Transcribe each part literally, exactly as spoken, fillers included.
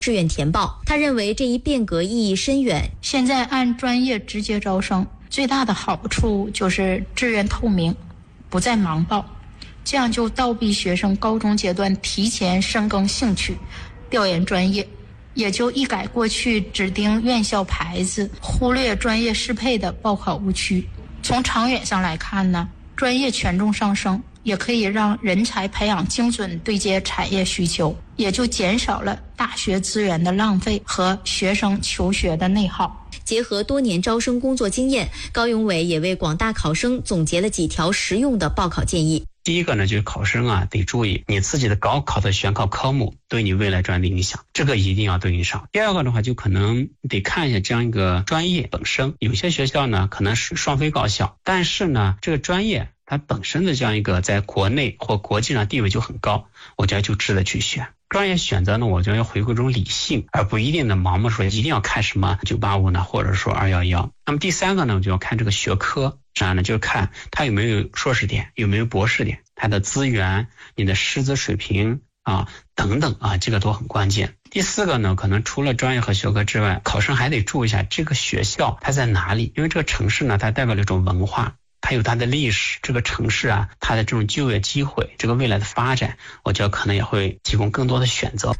志愿填报。他认为这一变革意义深远。 现在按专业直接招生，最大的好处就是志愿透明，不再盲报，这样就倒逼学生高中阶段提前深耕兴趣，调研专业，也就一改过去指定院校牌子，忽略专业适配的报考误区。从长远上来看呢，专业权重上升，也可以让人才培养精准对接产业需求，也就减少了大学资源的浪费和学生求学的内耗。 结合多年招生工作经验，高永伟也为广大考生总结了几条实用的报考建议。 第一个呢，就是考生啊得注意你自己的高考的选考科目对你未来专业的影响，这个一定要对应上。第二个的话，就可能得看一下这样一个专业本身，有些学校呢可能是双非高校，但是呢这个专业它本身的这样一个在国内或国际上地位就很高，我觉得就值得去选。专业选择呢，我觉得要回归这种理性，而不一定的盲目说一定要看什么九八五呢，或者说二一一。那么第三个呢，我就要看这个学科，啥呢？就是看它有没有硕士点，有没有博士点，它的资源、你的师资水平啊等等啊，这个都很关键。第四个呢，可能除了专业和学科之外，考生还得注意一下这个学校它在哪里，因为这个城市呢，它代表了一种文化。它有它的历史，这个城市啊，它的这种就业机会，这个未来的发展，我觉得可能也会提供更多的选择。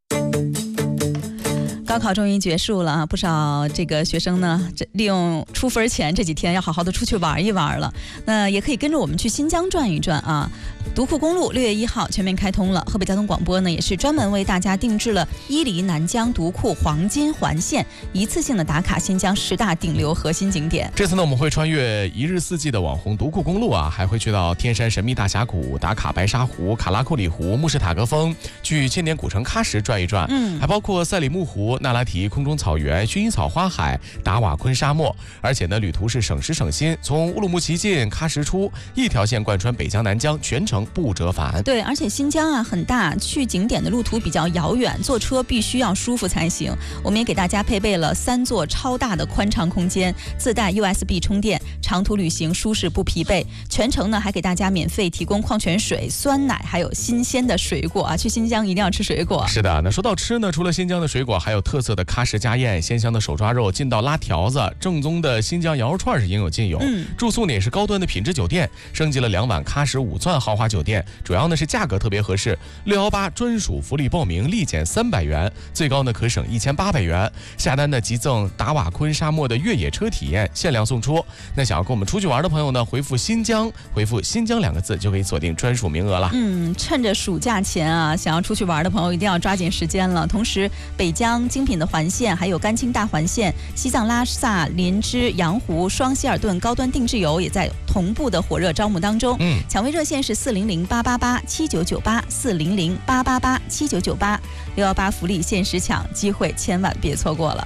高考终于结束了啊，不少这个学生呢，利用出分前这几天要好好的出去玩一玩了。那也可以跟着我们去新疆转一转啊。独库公路六月一号全面开通了，河北交通广播呢也是专门为大家定制了伊犁南疆独库黄金环线，一次性的打卡新疆十大顶流核心景点。 这次呢，我们会穿越一日四季的网红独库公路啊，还会去到天山神秘大峡谷打卡白沙湖、卡拉库里湖、穆士塔格峰，去千年古城喀什转一转，嗯，还包括赛里木湖、那拉提空中草原、薰衣草花海、达瓦昆沙漠。而且呢，旅途是省时省心，从乌鲁木齐进喀什出，一条线贯穿北疆南疆，全程不折返。 对，而且新疆啊很大，去景点的路途比较遥远，坐车必须要舒服才行。我们也给大家配备了三座超大的宽敞空间，自带 U S B 充电，长途旅行舒适不疲惫。全程呢还给大家免费提供矿泉水、酸奶，还有新鲜的水果啊！去新疆一定要吃水果。 是的，那说到吃呢，除了新疆的水果，还有特色的喀什家宴、鲜香的手抓肉、劲道拉条子、正宗的新疆羊肉串是应有尽有。嗯，住宿呢也是高端的品质酒店，升级了两晚喀什五钻豪华酒店，主要呢是价格特别合适，六一八专属福利报名立减三百元，最高呢可省一千八百元。下单呢即赠达瓦昆沙漠的越野车体验，限量送出。那想要跟我们出去玩的朋友呢，回复新疆，回复新疆两个字就可以锁定专属名额了。 嗯，趁着暑假前啊，想要出去玩的朋友一定要抓紧时间了。同时，北疆精品的环线，还有甘青大环线、西藏拉萨、林芝、羊湖、双希尔顿高端定制游也在同步的火热招募当中。嗯，抢位热线是四零零八八八七九九八四零零八八八七九九八，六一八福利限时抢，机会千万别错过了。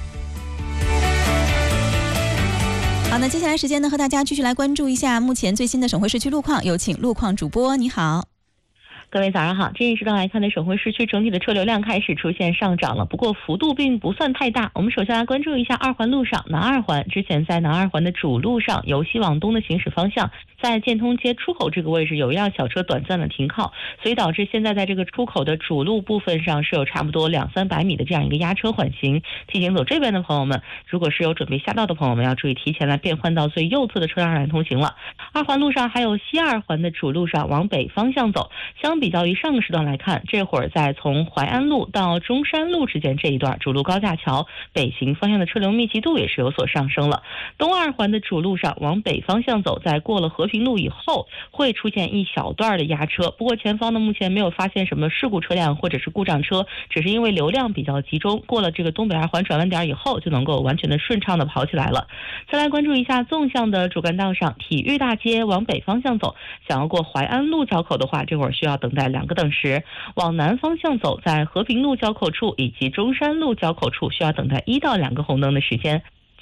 好，那接下来时间呢，和大家继续来关注一下目前最新的省会市区路况，有请路况主播，你好。 各位早上好，这一时段来看呢，省会市区整体的车流量开始出现上涨了，不过幅度并不算太大。我们首先来关注一下二环路上，南二环之前在南二环的主路上，由西往东的行驶方向，在建通街出口这个位置有一辆小车短暂的停靠，所以导致现在在这个出口的主路部分上是有差不多两三百米的这样一个压车缓行。提醒走这边的朋友们，如果是有准备下道的朋友们，要注意提前来变换到最右侧的车道来通行了。二环路上还有西二环的主路上往北方向走，相比较于上个时段来看，这会儿在从淮安路到中山路之间这一段主路高架桥北行方向的车流密集度也是有所上升了。东二环的主路上往北方向走，在过了和平路以后会出现一小段的压车，不过前方呢目前没有发现什么事故车辆或者是故障车，只是因为流量比较集中，过了这个东北二环转弯点以后就能够完全的顺畅的跑起来了。再来关注一下纵向的主干道上，体育大街往北方向走，想要过淮安路交口的话，这会儿需要等待两个等时；往南方向走，在和平路交口处以及中山路交口处需要等待一到两个红灯的时间。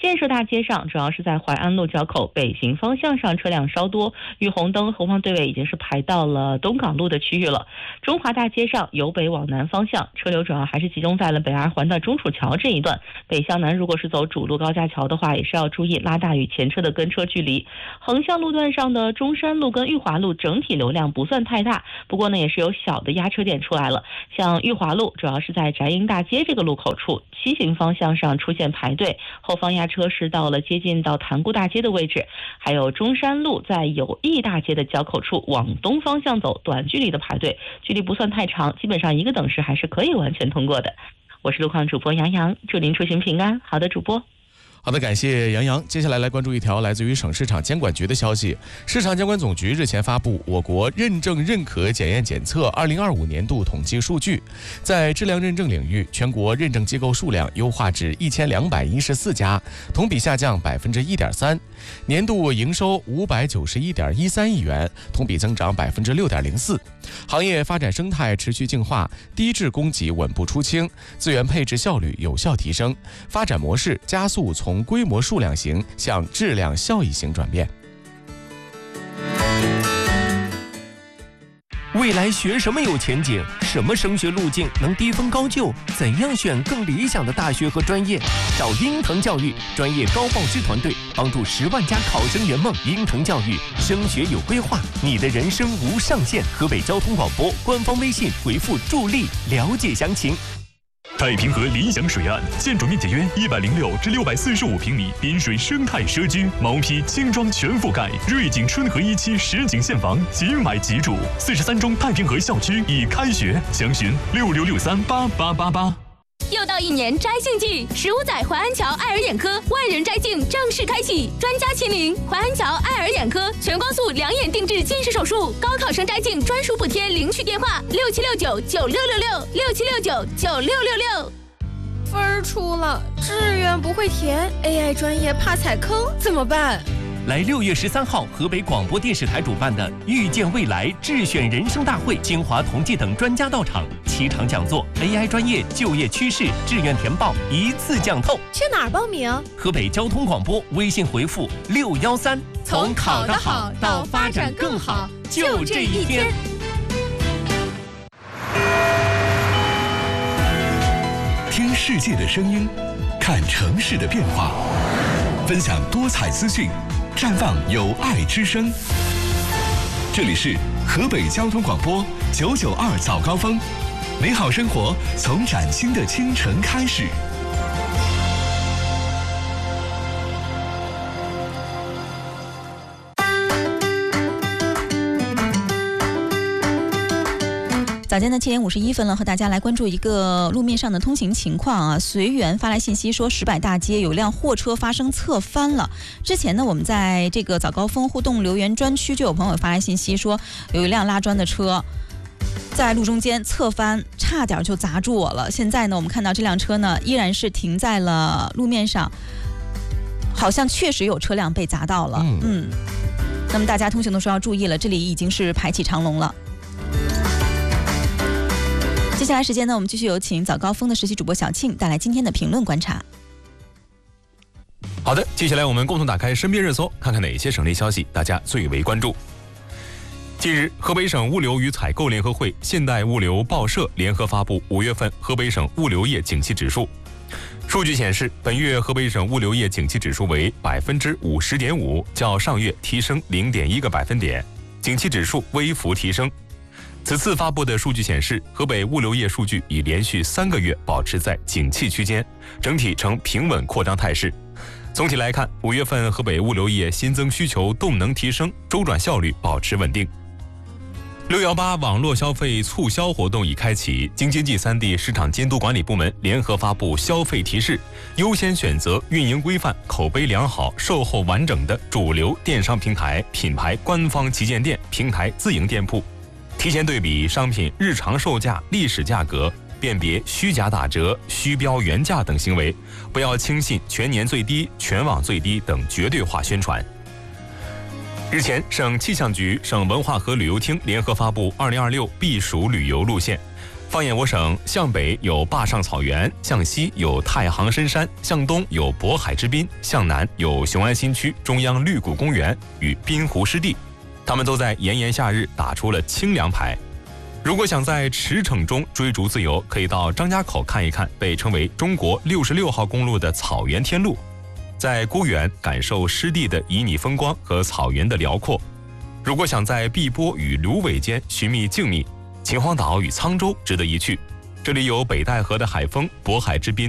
建设大街上主要是在淮安路交口北行方向上车辆稍多，遇红灯后方队尾已经是排到了东港路的区域了。中华大街上由北往南方向车流主要还是集中在了北二环的中储桥这一段，北向南如果是走主路高架桥的话，也是要注意拉大与前车的跟车距离。横向路段上的中山路跟裕华路整体流量不算太大，不过呢也是有小的压车点出来了。像裕华路主要是在翟营大街这个路口处西行方向上出现排队，后方压车是到了接近到塘沽大街的位置。还有中山路在友谊大街的交口处往东方向走，短距离的排队，距离不算太长，基本上一个等时还是可以完全通过的。我是路况主播杨洋，祝您出行平安。好的，主播。 好的，感谢杨洋。接下来来关注一条来自于省市场监管局的消息。市场监管总局日前发布我国认证认可检验检测二零二五年度统计数据，在质量认证领域，全国认证机构数量优化至一千两百一十四家，同比下降百分之一点三。年度营收五百九十一点一三亿元，同比增长百分之六点零四。行业发展生态持续净化，低质供给稳步出清，资源配置效率有效提升，发展模式加速从规模数量型向质量效益型转变。 未来学什么有前景？什么升学路径能低分高就？怎样选更理想的大学和专业？找英腾教育专业高报师团队，帮助十万家考生圆梦。英腾教育升学有规划，你的人生无上限。河北交通广播官方微信回复助力了解详情。 太平河理想水岸，建筑面积约一百零六至六百四十五平米，滨水生态社区，毛坯轻装全覆盖，瑞景春和一期实景现房，即买即住。四十三中太平河校区已开学，详询六六六三八八八八。 又到一年摘杏季，十五载淮安桥爱尔眼科万人摘镜正式开启，专家亲临，淮安桥爱尔眼科全光速两眼定制近视手术，高考生摘镜专属补贴领取电话六七六九九六六六六七六九九六六六。 分儿出了，志愿不会填 ，A I 专业怕踩坑，怎么办？ 来六月十三号，河北广播电视台主办的“遇见未来”智选人生大会，清华同济等专家到场，七场讲座 ，A I 专业、就业趋势、志愿填报一次讲透。 去哪儿报名？ 河北交通广播微信回复六幺三， 从考得好到发展更好，就这一天。 听世界的声音，看城市的变化，分享多彩资讯，绽放有爱之声。这里是河北交通广播九九二早高峰，美好生活从崭新的清晨开始。 早间的七点五十一分了，和大家来关注一个路面上的通行情况啊。随缘发来信息说，石柏大街有辆货车发生侧翻了。之前呢，我们在这个早高峰互动留言专区就有朋友发来信息说，有一辆拉砖的车在路中间侧翻，差点就砸住我了。现在呢，我们看到这辆车呢依然是停在了路面上，好像确实有车辆被砸到了。嗯，嗯那么大家通行的时候要注意了，这里已经是排起长龙了。接下来时间呢，我们继续有请早高峰的实习主播小庆带来今天的评论观察。 好的，接下来我们共同打开身边热搜，看看哪些省内消息大家最为关注。近日，河北省物流与采购联合会、现代物流报社联合发布五月份河北省物流业景气指数。数据显示，本月河北省物流业景气指数为百分之五十点五，较上月提升零点一个百分点，景气指数微幅提升。此次发布的数据显示，河北物流业数据已连续三个月保持在景气区间，整体呈平稳扩张态势。总体来看，五月份河北物流业新增需求动能提升，周转效率保持稳定。六幺八网络消费促销活动已开启，京津冀三地市场监督管理部门联合发布消费提示，优先选择运营规范、口碑良好、售后完整的主流电商平台、品牌官方旗舰店、平台自营店铺。提前对比商品日常售价、历史价格，辨别虚假打折、虚标原价等行为，不要轻信全年最低、全网最低等绝对化宣传。日前，省气象局、省文化和旅游厅联合发布二零二六避暑旅游路线， 放眼我省，向北有坝上草原，向西有太行深山，向东有渤海之滨，向南有雄安新区中央绿谷公园与滨湖湿地，他们都在炎炎夏日打出了清凉牌。如果想在驰骋中追逐自由，可以到张家口看一看被称为中国六十六号公路的草原天路，在孤原感受湿地的旖旎风光和草原的辽阔。如果想在碧波与芦苇间寻觅静谧，秦皇岛与沧州值得一去，这里有北戴河的海风、渤海之滨